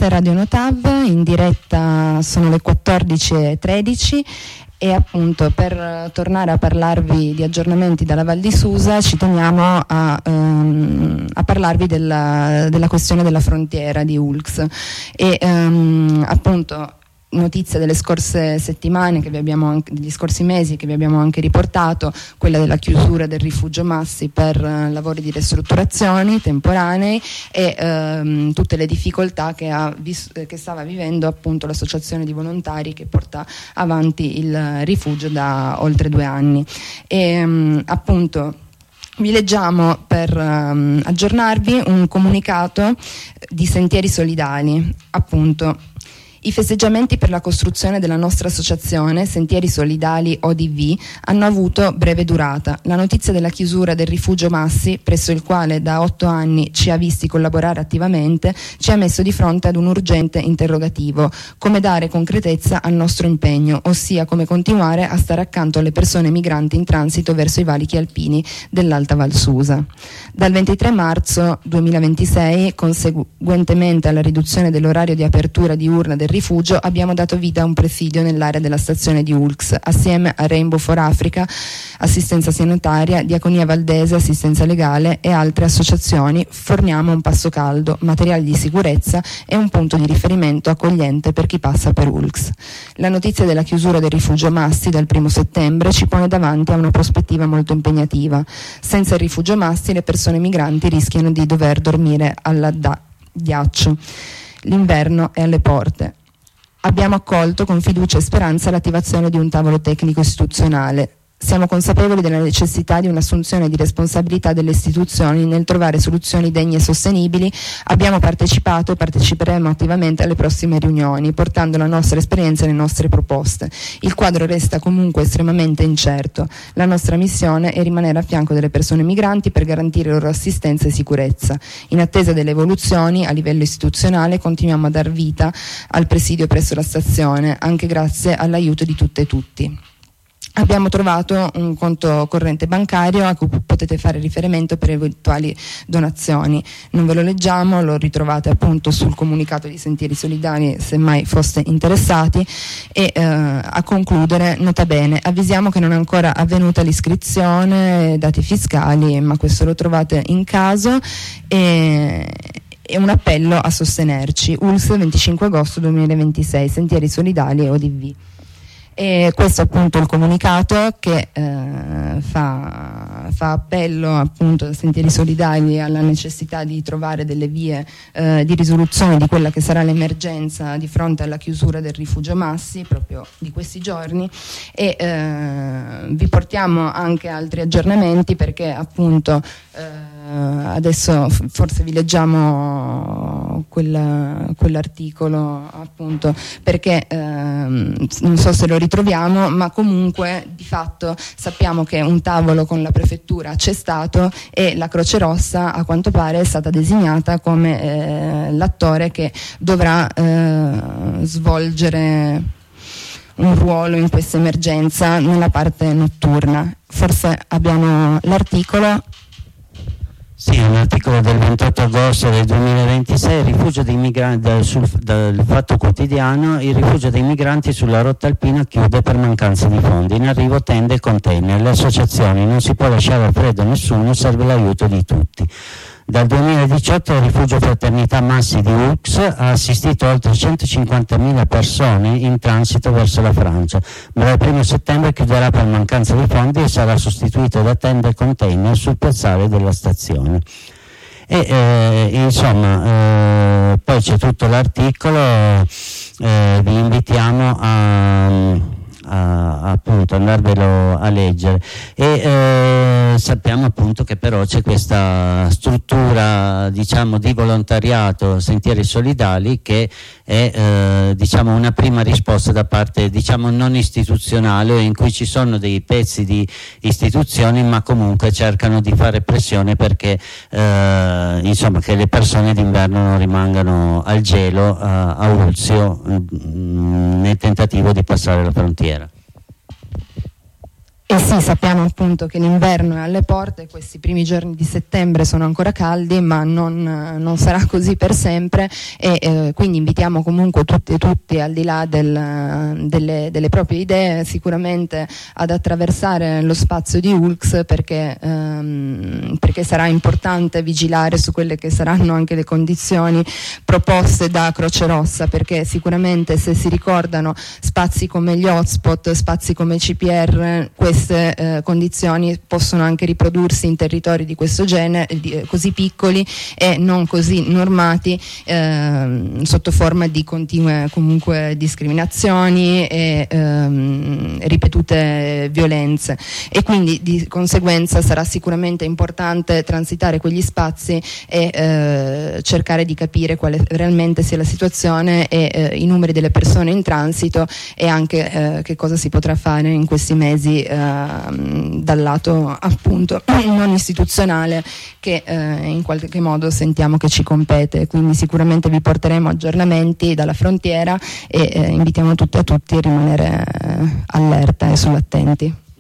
questa è Radio Notav, in diretta sono le 14:13 e appunto per tornare a parlarvi di aggiornamenti dalla Val di Susa ci teniamo a parlarvi della questione della frontiera di Oulx e appunto notizia delle scorse settimane degli scorsi mesi che vi abbiamo anche riportato, quella della chiusura del rifugio Massi per lavori di ristrutturazioni temporanei e tutte le difficoltà che stava vivendo appunto l'associazione di volontari che porta avanti il rifugio da oltre 2 anni e appunto vi leggiamo per aggiornarvi un comunicato di Sentieri Solidali. Appunto, i festeggiamenti per la costruzione della nostra associazione Sentieri Solidali ODV hanno avuto breve durata. La notizia della chiusura del rifugio Massi, presso il quale da 8 anni ci ha visti collaborare attivamente, ci ha messo di fronte ad un urgente interrogativo: come dare concretezza al nostro impegno, ossia come continuare a stare accanto alle persone migranti in transito verso i valichi alpini dell'Alta Val Susa. Dal 23 marzo 2026, conseguentemente alla riduzione dell'orario di apertura diurna del rifugio, abbiamo dato vita a un presidio nell'area della stazione di Oulx. Assieme a Rainbow for Africa, assistenza sanitaria, Diaconia Valdese, assistenza legale e altre associazioni, forniamo un pasto caldo, materiali di sicurezza e un punto di riferimento accogliente per chi passa per Oulx. La notizia della chiusura del rifugio Massi dal 1 settembre ci pone davanti a una prospettiva molto impegnativa. Senza il rifugio Massi le persone migranti rischiano di dover dormire al ghiaccio. L'inverno è alle porte. Abbiamo accolto con fiducia e speranza l'attivazione di un tavolo tecnico istituzionale. Siamo consapevoli della necessità di un'assunzione di responsabilità delle istituzioni nel trovare soluzioni degne e sostenibili. Abbiamo partecipato e parteciperemo attivamente alle prossime riunioni, portando la nostra esperienza e le nostre proposte. Il quadro resta comunque estremamente incerto. La nostra missione è rimanere a fianco delle persone migranti per garantire loro assistenza e sicurezza. In attesa delle evoluzioni a livello istituzionale continuiamo a dar vita al presidio presso la stazione, anche grazie all'aiuto di tutte e tutti. Abbiamo trovato un conto corrente bancario a cui potete fare riferimento per eventuali donazioni. Non ve lo leggiamo, lo ritrovate appunto sul comunicato di Sentieri Solidali se mai foste interessati. E a concludere, nota bene, avvisiamo che non è ancora avvenuta l'iscrizione, dati fiscali, ma questo lo trovate in caso. E un appello a sostenerci. ULS 25 agosto 2026, Sentieri Solidali e ODV. E questo è appunto il comunicato che fa appello appunto da Sentieri Solidali alla necessità di trovare delle vie di risoluzione di quella che sarà l'emergenza di fronte alla chiusura del rifugio Massi proprio di questi giorni e vi portiamo anche altri aggiornamenti perché appunto adesso forse vi leggiamo quell'articolo appunto perché non so se lo ritroviamo, ma comunque di fatto sappiamo che un tavolo con la prefettura c'è stato e la Croce Rossa a quanto pare è stata designata come l'attore che dovrà svolgere un ruolo in questa emergenza nella parte notturna. Forse abbiamo l'articolo. Sì, un articolo del 28 agosto del 2026, il rifugio dei migranti, dal Fatto Quotidiano, il rifugio dei migranti sulla rotta alpina chiude per mancanza di fondi, in arrivo tende e container, le associazioni, non si può lasciare al freddo nessuno, serve l'aiuto di tutti. Dal 2018 il rifugio Fraternità Massi di Oulx ha assistito oltre 150.000 persone in transito verso la Francia, ma dal 1 settembre chiuderà per mancanza di fondi e sarà sostituito da tende e container sul piazzale della stazione. E insomma, poi c'è tutto l'articolo, vi invitiamo a appunto andarvelo a leggere e sappiamo appunto che però c'è questa struttura diciamo di volontariato Sentieri Solidali che è diciamo una prima risposta da parte diciamo non istituzionale in cui ci sono dei pezzi di istituzioni ma comunque cercano di fare pressione perché insomma che le persone d'inverno non rimangano al gelo a Ulzio nel tentativo di passare la frontiera. E sì, sappiamo appunto che l'inverno è alle porte, questi primi giorni di settembre sono ancora caldi, ma non sarà così per sempre, e quindi invitiamo comunque tutti e tutti, al di là delle proprie idee, sicuramente ad attraversare lo spazio di ULX, perché sarà importante vigilare su quelle che saranno anche le condizioni proposte da Croce Rossa, perché sicuramente se si ricordano spazi come gli hotspot, spazi come CPR, queste condizioni possono anche riprodursi in territori di questo genere, così piccoli e non così normati, sotto forma di continue comunque discriminazioni e ripetute violenze, e quindi di conseguenza sarà sicuramente importante transitare quegli spazi e cercare di capire quale realmente sia la situazione e i numeri delle persone in transito, e anche che cosa si potrà fare in questi mesi dal lato appunto non istituzionale, che in qualche modo sentiamo che ci compete. Quindi sicuramente vi porteremo aggiornamenti dalla frontiera e invitiamo tutti a rimanere allerta e sull'attenti.